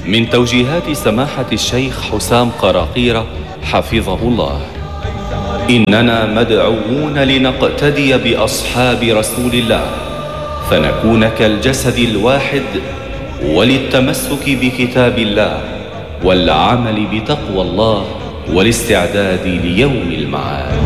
من توجيهات سماحة الشيخ حسام قراقيرة حفظه الله: إننا مدعوون لنقتدي بأصحاب رسول الله، فنكون كالجسد الواحد، وللتمسك بكتاب الله والعمل بتقوى الله والاستعداد ليوم المعاد.